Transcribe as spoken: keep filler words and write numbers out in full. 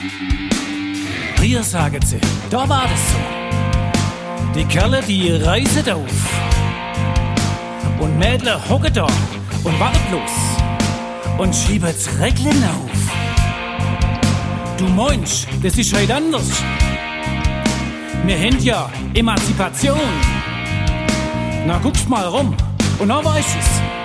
Hier sagen sie, da war das so. Die Kerle, die reisen auf. Und Mädler hocken da und warten bloß. Und schieben das Regeln auf. Du meinst, das ist heute anders. Wir haben ja Emanzipation. Na, guckst mal rum und dann weißt du's.